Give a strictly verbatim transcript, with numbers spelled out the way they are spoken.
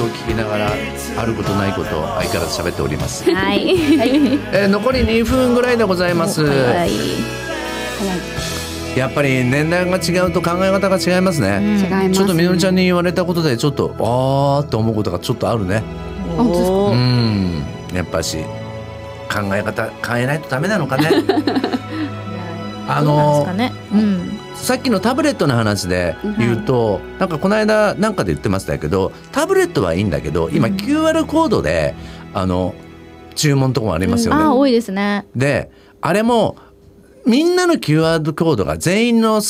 を聞きながらあることないことを相変わらず喋っております。 はい、 えー、残りにふんぐらいでございます。 早いやっぱり年代が違うと考え方が違いますね、 うん、 違いますね。 ちょっとみのりちゃんに言われたことでちょっとあーって思うことがちょっとあるね。 本当ですか？ うんやっぱし考え方変えないとダメなのかね。あのどうなんですかね、うん、 さっきのタブレットの話で言うと、はい、なんかこの間なんかで言ってましたけどタブレットはいいんだけど今 キューアール コードであの注文とかもありますよね、 うん、あ多いですね。 であれもみんなの キューアール コードが全員の